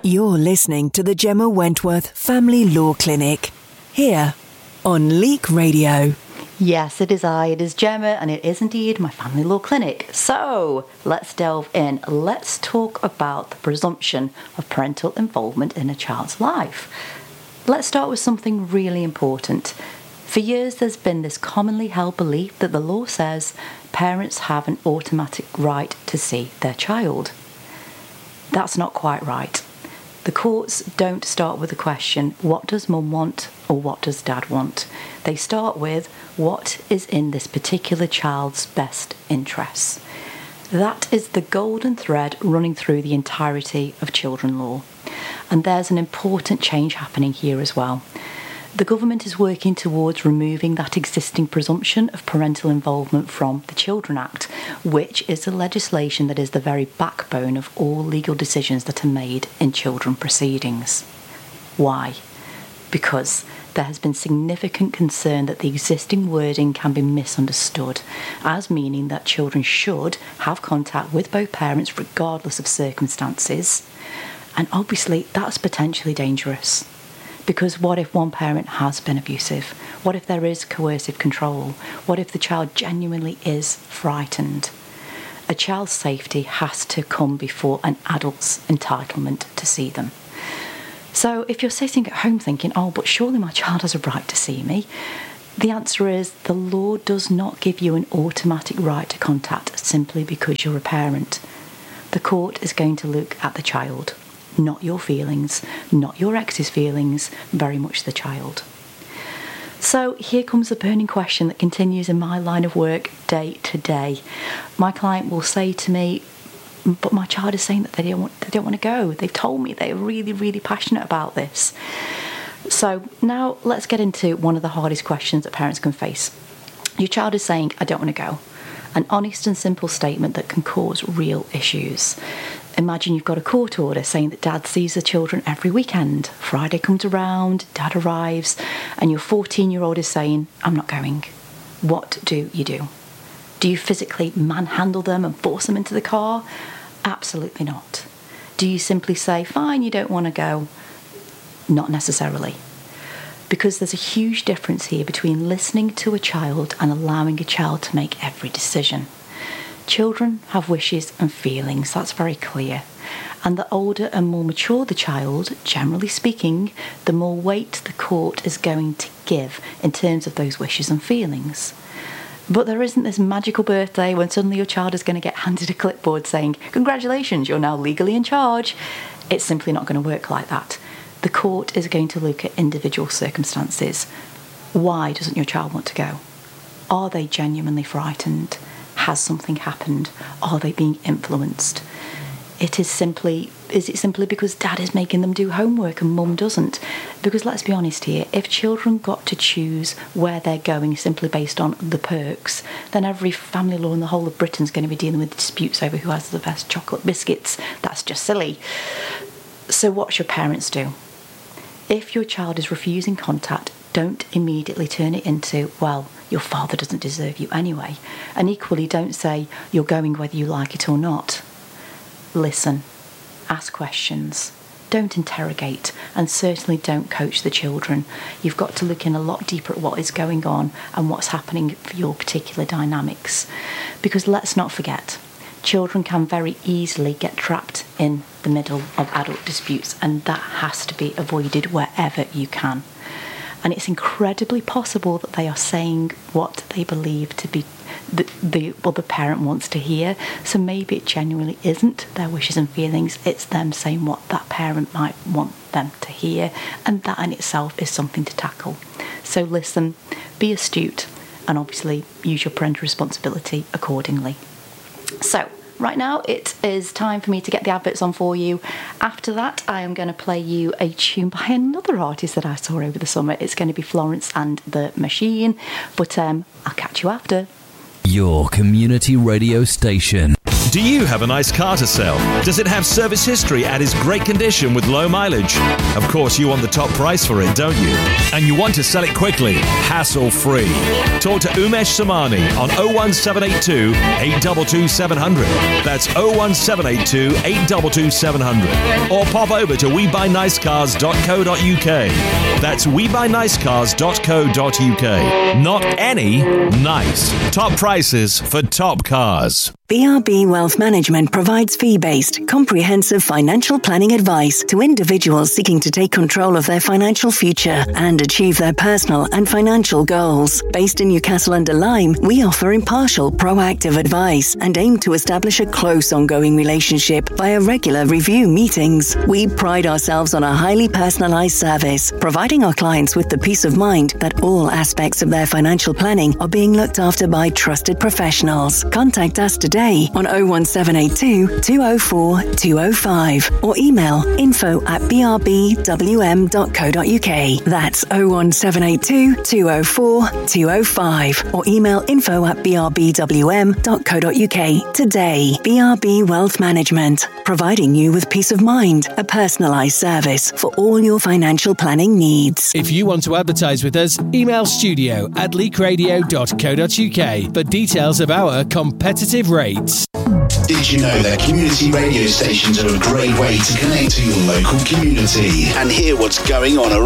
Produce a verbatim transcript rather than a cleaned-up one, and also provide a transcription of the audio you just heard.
You're listening to the Gemma Wentworth Family Law Clinic, here on Leek Radio. Yes, it is I, it is Gemma, and it is indeed my family law clinic. So, let's delve in. Let's talk about the presumption of parental involvement in a child's life. Let's start with something really important. For years, there's been this commonly held belief that the law says parents have an automatic right to see their child. That's not quite right. The courts don't start with the question, what does mum want or what does dad want? They start with, what is in this particular child's best interests? That is the golden thread running through the entirety of children law. And there's an important change happening here as well. The government is working towards removing that existing presumption of parental involvement from the Children Act, which is the legislation that is the very backbone of all legal decisions that are made in children proceedings. Why? Because there has been significant concern that the existing wording can be misunderstood, as meaning that children should have contact with both parents regardless of circumstances. And obviously that's potentially dangerous. Because what if one parent has been abusive? What if there is coercive control? What if the child genuinely is frightened? A child's safety has to come before an adult's entitlement to see them. So if you're sitting at home thinking, oh, but surely my child has a right to see me, the answer is the law does not give you an automatic right to contact simply because you're a parent. The court is going to look at the child. Not your feelings, not your ex's feelings, very much the child. So here comes the burning question that continues in my line of work day to day. My client will say to me, but my child is saying that they don't want, they don't want to go. They've told me they're really, really passionate about this. So now let's get into one of the hardest questions that parents can face. Your child is saying, I don't want to go. An honest and simple statement that can cause real issues. Imagine you've got a court order saying that dad sees the children every weekend. Friday comes around, dad arrives, and your fourteen-year-old is saying, I'm not going. What do you do? Do you physically manhandle them and force them into the car? Absolutely not. Do you simply say, fine, you don't want to go? Not necessarily. Because there's a huge difference here between listening to a child and allowing a child to make every decision. Children have wishes and feelings, that's very clear. And the older and more mature the child, generally speaking, the more weight the court is going to give in terms of those wishes and feelings. But there isn't this magical birthday when suddenly your child is going to get handed a clipboard saying, congratulations, you're now legally in charge. It's simply not going to work like that. The court is going to look at individual circumstances. Why doesn't your child want to go? Are they genuinely frightened? Has something happened? Are they being influenced? It is simply, is it simply because dad is making them do homework and mum doesn't? Because let's be honest here, if children got to choose where they're going simply based on the perks, then every family law in the whole of Britain is going to be dealing with disputes over who has the best chocolate biscuits. That's just silly. So what should parents do? If your child is refusing contact, don't immediately turn it into, well, your father doesn't deserve you anyway. And equally, don't say, you're going whether you like it or not. Listen, ask questions, don't interrogate, and certainly don't coach the children. You've got to look in a lot deeper at what is going on and what's happening for your particular dynamics. Because let's not forget, children can very easily get trapped in the middle of adult disputes, and that has to be avoided wherever you can. And it's incredibly possible that they are saying what they believe to be the, the other parent wants to hear. So maybe it genuinely isn't their wishes and feelings, it's them saying what that parent might want them to hear. And that in itself is something to tackle. So listen, be astute, and obviously use your parental responsibility accordingly. So, right now it is time for me to get the adverts on for you. After that, I am going to play you a tune by another artist that I saw over the summer. It's going to be Florence and the Machine, but um, I'll catch you after. Your community radio station. Do you have a nice car to sell? Does it have service history and is great condition with low mileage? Of course, you want the top price for it, don't you? And you want to sell it quickly, hassle-free. Talk to Umesh Samani on oh one seven eight two, eight two two, seven hundred. That's oh one seven eight two, eight two two, seven hundred. Or pop over to we buy nice cars dot co dot uk. That's we buy nice cars dot co dot uk. Not any, nice. Top prices for top cars. B R B Wealth Management provides fee-based, comprehensive financial planning advice to individuals seeking to take control of their financial future and achieve their personal and financial goals. Based in Newcastle under Lyme, we offer impartial, proactive advice and aim to establish a close, ongoing relationship via regular review meetings. We pride ourselves on a highly personalised service, providing our clients with the peace of mind that all aspects of their financial planning are being looked after by trusted professionals. Contact us today on oh one seven eight two, two oh four, two oh five or email info at b r b w m dot co dot uk. That's oh one seven eight two, two oh four, two oh five or email info at b r b w m dot co dot uk today. B R B Wealth Management, providing you with peace of mind, a personalised service for all your financial planning needs. If you want to advertise with us, email studio at leak radio dot co dot uk for details of our competitive rates. Did you know that community radio stations are a great way to connect to your local community and hear what's going on around